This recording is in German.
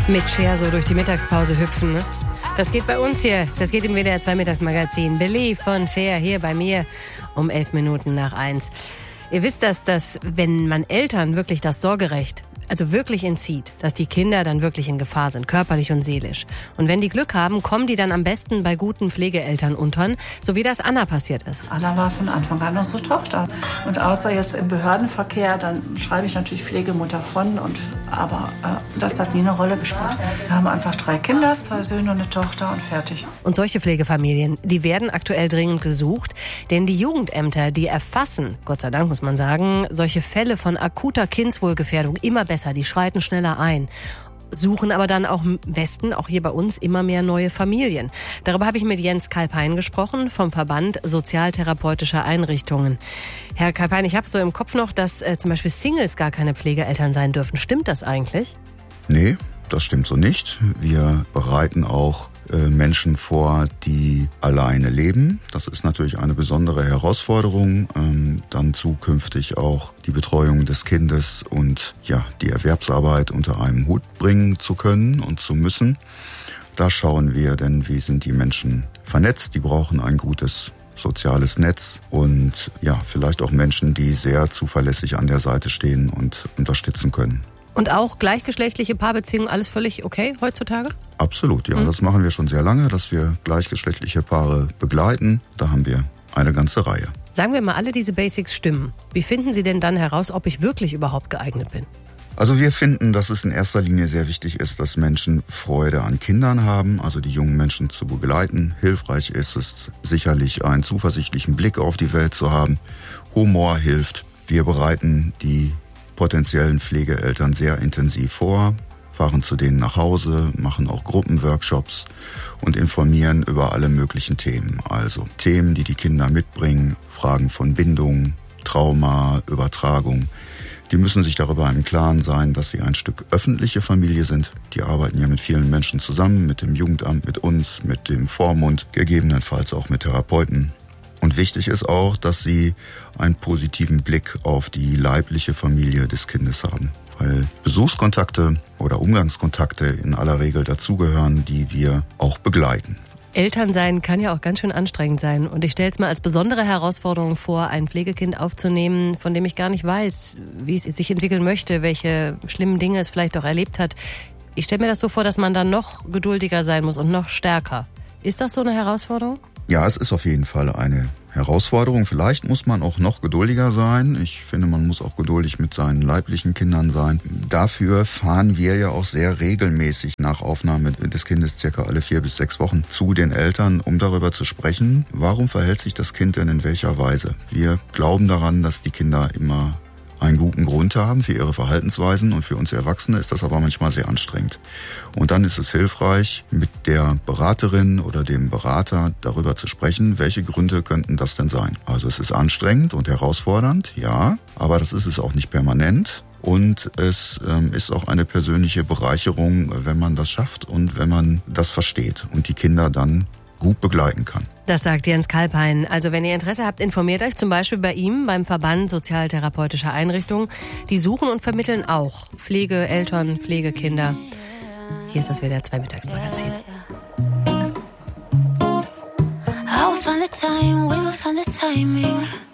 mit Cher so durch die Mittagspause hüpfen, ne? Das geht bei uns hier, das geht im WDR 2 Mittagsmagazin. Believe von Cher hier bei mir um 1:11. Ihr wisst, dass wenn man Eltern wirklich das Sorgerecht wirklich entzieht, dass die Kinder dann wirklich in Gefahr sind, körperlich und seelisch. Und wenn die Glück haben, kommen die dann am besten bei guten Pflegeeltern unter, so wie das Anna passiert ist. Anna war von Anfang an unsere Tochter. Und außer jetzt im Behördenverkehr, dann schreibe ich natürlich Pflegemutter von. Aber das hat nie eine Rolle gespielt. Wir haben einfach 3 Kinder, 2 Söhne und eine Tochter und fertig. Und solche Pflegefamilien, die werden aktuell dringend gesucht. Denn die Jugendämter, die erfassen, Gott sei Dank muss man sagen, solche Fälle von akuter Kindswohlgefährdung immer besser. Die schreiten schneller ein, suchen aber dann auch im Westen, auch hier bei uns, immer mehr neue Familien. Darüber habe ich mit Jens Kalpein gesprochen vom Verband Sozialtherapeutischer Einrichtungen. Herr Kalpein, ich habe so im Kopf noch, dass zum Beispiel Singles gar keine Pflegeeltern sein dürfen. Stimmt das eigentlich? Nee, das stimmt so nicht. Wir bereiten auch Menschen vor, die alleine leben. Das ist natürlich eine besondere Herausforderung, dann zukünftig auch die Betreuung des Kindes und die Erwerbsarbeit unter einem Hut bringen zu können und zu müssen. Da schauen wir denn, wie sind die Menschen vernetzt. Die brauchen ein gutes soziales Netz und vielleicht auch Menschen, die sehr zuverlässig an der Seite stehen und unterstützen können. Und auch gleichgeschlechtliche Paarbeziehungen, alles völlig okay heutzutage? Absolut, ja. Das machen wir schon sehr lange, dass wir gleichgeschlechtliche Paare begleiten. Da haben wir eine ganze Reihe. Sagen wir mal, alle diese Basics stimmen. Wie finden Sie denn dann heraus, ob ich wirklich überhaupt geeignet bin? Also wir finden, dass es in erster Linie sehr wichtig ist, dass Menschen Freude an Kindern haben, also die jungen Menschen zu begleiten. Hilfreich ist es sicherlich, einen zuversichtlichen Blick auf die Welt zu haben. Humor hilft. Wir bereiten die potenziellen Pflegeeltern sehr intensiv vor, fahren zu denen nach Hause, machen auch Gruppenworkshops und informieren über alle möglichen Themen. Also Themen, die die Kinder mitbringen, Fragen von Bindung, Trauma, Übertragung. Die müssen sich darüber im Klaren sein, dass sie ein Stück öffentliche Familie sind. Die arbeiten ja mit vielen Menschen zusammen, mit dem Jugendamt, mit uns, mit dem Vormund, gegebenenfalls auch mit Therapeuten. Und wichtig ist auch, dass sie einen positiven Blick auf die leibliche Familie des Kindes haben. Weil Besuchskontakte oder Umgangskontakte in aller Regel dazugehören, die wir auch begleiten. Elternsein kann ja auch ganz schön anstrengend sein. Und ich stelle es mir als besondere Herausforderung vor, ein Pflegekind aufzunehmen, von dem ich gar nicht weiß, wie es sich entwickeln möchte, welche schlimmen Dinge es vielleicht auch erlebt hat. Ich stelle mir das so vor, dass man dann noch geduldiger sein muss und noch stärker. Ist das so eine Herausforderung? Ja, es ist auf jeden Fall eine Herausforderung. Vielleicht muss man auch noch geduldiger sein. Ich finde, man muss auch geduldig mit seinen leiblichen Kindern sein. Dafür fahren wir ja auch sehr regelmäßig nach Aufnahme des Kindes circa alle 4 bis 6 Wochen zu den Eltern, um darüber zu sprechen, warum verhält sich das Kind denn in welcher Weise. Wir glauben daran, dass die Kinder immer einen guten Grund haben für ihre Verhaltensweisen und für uns Erwachsene ist das aber manchmal sehr anstrengend. Und dann ist es hilfreich, mit der Beraterin oder dem Berater darüber zu sprechen, welche Gründe könnten das denn sein. Also es ist anstrengend und herausfordernd, ja, aber das ist es auch nicht permanent. Und es ist auch eine persönliche Bereicherung, wenn man das schafft und wenn man das versteht und die Kinder dann gut begleiten kann. Das sagt Jens Kalpein. Also wenn ihr Interesse habt, informiert euch zum Beispiel bei ihm beim Verband Sozialtherapeutischer Einrichtungen. Die suchen und vermitteln auch Pflegeeltern, Pflegekinder. Hier ist das WDR 2 Mittagsmagazin. I will find the time, we will find the timing.